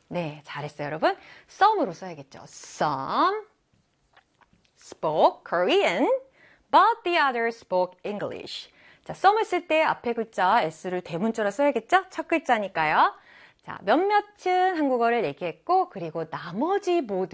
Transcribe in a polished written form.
네, 잘했어요, 여러분. some으로 써야겠죠. Some spoke Korean, but the others spoke English. 자, some을 쓸 때 앞에 글자 s를 대문자로 써야겠죠? 첫 글자니까요. 자, 몇몇은 한국어를 얘기했고, 그리고 나머지 모두